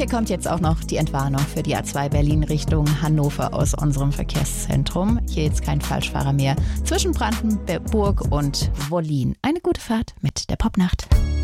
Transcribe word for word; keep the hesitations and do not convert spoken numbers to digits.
hier kommt jetzt auch noch die Entwarnung für die A zwei Berlin Richtung Hannover aus unserem Verkehrszentrum. Hier jetzt kein Falschfahrer mehr zwischen Brandenburg und Wollin. Eine gute Fahrt mit der Popnacht.